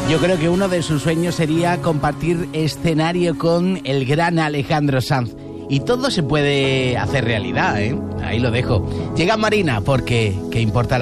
Yo creo que uno de sus sueños sería compartir escenario con el gran Alejandro Sanz. Y todo se puede hacer realidad, ¿eh? Ahí lo dejo. Llega Marina, porque ¿qué importa la